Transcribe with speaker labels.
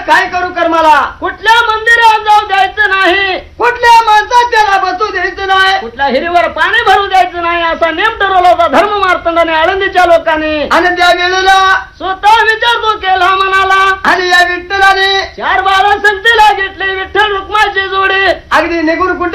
Speaker 1: काय करू कर्माला?
Speaker 2: कुठल्या मंदिरात जाऊ द्यायचं नाही,
Speaker 1: कुठल्या माणसात त्याला बसू द्यायचं नाही,
Speaker 2: कुठल्या हिरीवर पाणी भरू द्यायचं नाही असा नेम ठरवला होता धर्म मार्तंडाने आळंदीच्या लोकांनी.
Speaker 1: आणि त्या वेळेला
Speaker 2: स्वतः विचार तो केला मनाला.
Speaker 1: आणि या विठ्ठलाने
Speaker 2: 4 बाळा संतीला घेतली विठ्ठल रुक्माची जोडी.
Speaker 1: अगदी निघून कुठे